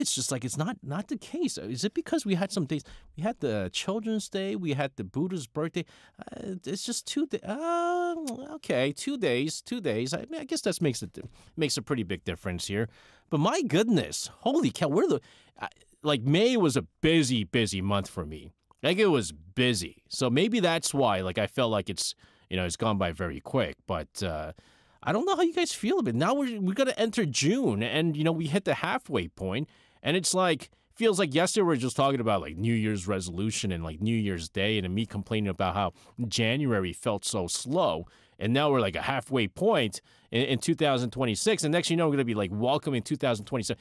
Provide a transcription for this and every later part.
it's just like it's not the case. Is it because we had some days? We had the Children's Day, we had the Buddha's birthday. It's just 2 days. Okay, 2 days, 2 days. I mean, I guess that makes a pretty big difference here. But my goodness, holy cow! Like May was a busy month for me. Like it was busy, so maybe that's why. Like I felt like it's gone by very quick. But I don't know how you guys feel about it. Now we're gonna enter June, and we hit the halfway point, and it's like feels like yesterday we were just talking about like New Year's resolution and like New Year's Day, and me complaining about how January felt so slow, and now we're like a halfway point in 2026, and next thing you know we're gonna be like welcoming 2027.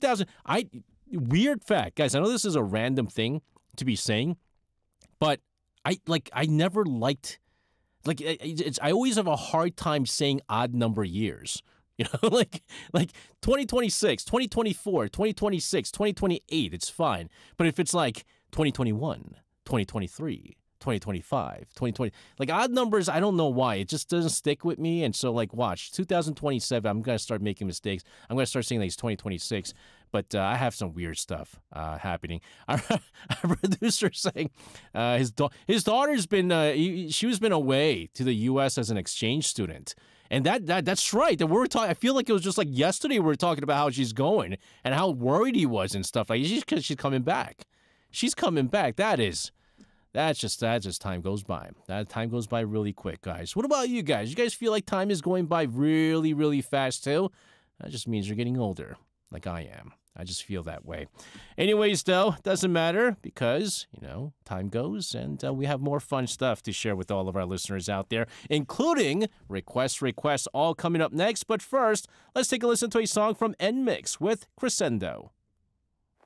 Weird fact, guys. I know this is a random thing to be saying, but I never liked. Like I always have a hard time saying odd number years. Like 2026, 2024, 2026, 2028, it's fine. But if it's like 2021, 2023, 2025, 2020, like odd numbers, I don't know why. It just doesn't stick with me. And so like watch 2027, I'm going to start making mistakes. I'm going to start saying like it's 2026. But I have some weird stuff happening. Our producer saying his daughter's been she's been away to the U.S. as an exchange student, and that's right. That we're talking. I feel like it was just like yesterday we were talking about how she's going and how worried he was and stuff. Like she's coming back. She's coming back. That's just time goes by. That time goes by really quick, guys. What about you guys? You guys feel like time is going by really, really fast too? That just means you're getting older. Like I am. I just feel that way. Anyways, though, doesn't matter because, time goes and we have more fun stuff to share with all of our listeners out there, including requests, all coming up next. But first, let's take a listen to a song from NMIXX with Crescendo.